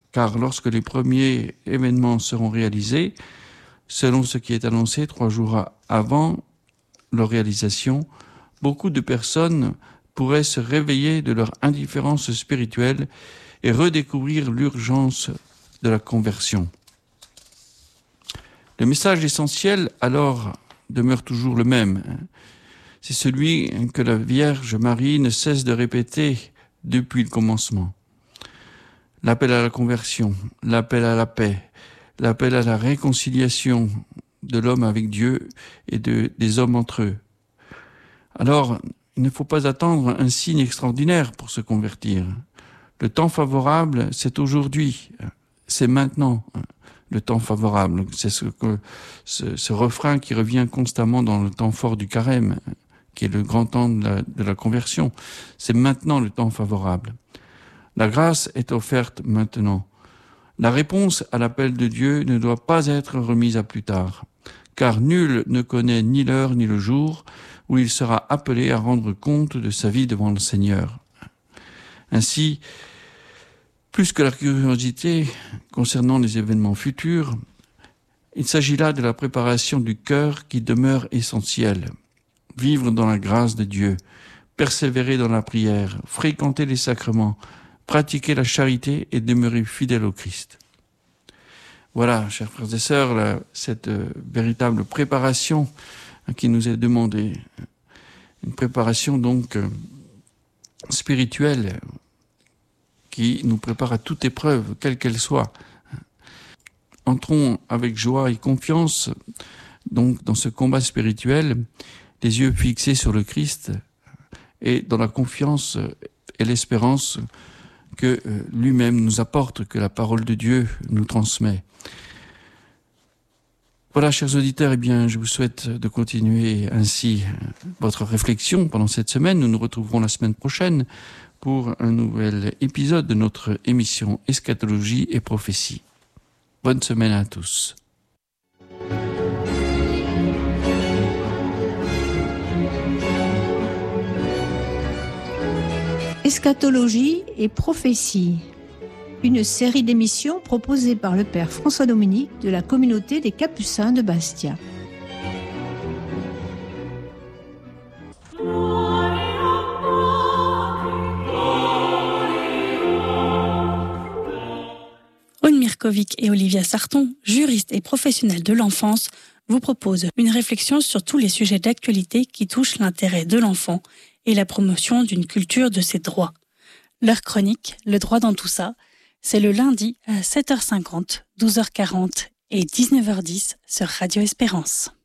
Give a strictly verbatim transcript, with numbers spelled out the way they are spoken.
car lorsque les premiers événements seront réalisés, selon ce qui est annoncé trois jours avant leur réalisation, beaucoup de personnes pourraient se réveiller de leur indifférence spirituelle et redécouvrir l'urgence de la conversion. Le message essentiel, alors, demeure toujours le même. C'est celui que la Vierge Marie ne cesse de répéter depuis le commencement. L'appel à la conversion, l'appel à la paix, l'appel à la réconciliation de l'homme avec Dieu et de, des hommes entre eux. Alors, il ne faut pas attendre un signe extraordinaire pour se convertir. Le temps favorable, c'est aujourd'hui, c'est maintenant. Le temps favorable, c'est ce, que, ce, ce refrain qui revient constamment dans le temps fort du carême, qui est le grand temps de la, de la conversion. C'est maintenant le temps favorable. La grâce est offerte maintenant. La réponse à l'appel de Dieu ne doit pas être remise à plus tard, car nul ne connaît ni l'heure ni le jour où il sera appelé à rendre compte de sa vie devant le Seigneur. Ainsi, plus que la curiosité concernant les événements futurs, il s'agit là de la préparation du cœur qui demeure essentielle. Vivre dans la grâce de Dieu, persévérer dans la prière, fréquenter les sacrements, pratiquer la charité et demeurer fidèle au Christ. Voilà, chers frères et sœurs, là, cette euh, véritable préparation hein, qui nous est demandée. Une préparation donc euh, spirituelle qui nous prépare à toute épreuve, quelle qu'elle soit. Entrons avec joie et confiance donc dans ce combat spirituel, les yeux fixés sur le Christ et dans la confiance et l'espérance que lui-même nous apporte, que la parole de Dieu nous transmet. Voilà, chers auditeurs, eh bien, je vous souhaite de continuer ainsi votre réflexion pendant cette semaine. Nous nous retrouverons la semaine prochaine pour un nouvel épisode de notre émission Eschatologie et prophétie. Bonne semaine à tous. Eschatologie et prophétie, une série d'émissions proposée par le Père François Dominique de la communauté des Capucins de Bastia. Aude Mirkovic et Olivia Sarton, juristes et professionnels de l'enfance, vous proposent une réflexion sur tous les sujets d'actualité qui touchent l'intérêt de l'enfant et la promotion d'une culture de ses droits. Leur chronique, Le droit dans tout ça, c'est le lundi à sept heures cinquante, douze heures quarante et dix-neuf heures dix sur Radio Espérance.